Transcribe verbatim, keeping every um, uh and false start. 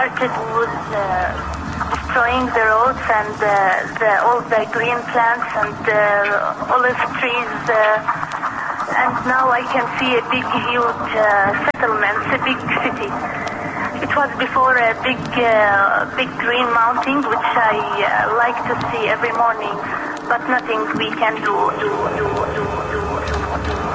started with uh, destroying the roads and uh, the, all the green plants and uh, olive trees. Uh, and now I can see a big, huge uh, settlement, a big city. It was before a big, uh, big green mountain, which I uh, like to see every morning, but nothing we can do, do, do, do, do, do.